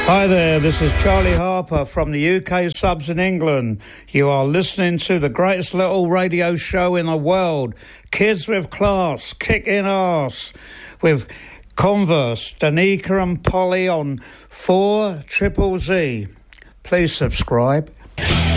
Hi there, this is Charlie Harper from the UK subs in England. You are listening to the greatest little radio show in the world, Kids with Class, Kicking Arse, with Converse, Danica and Polly on 4ZZZ. Please subscribe.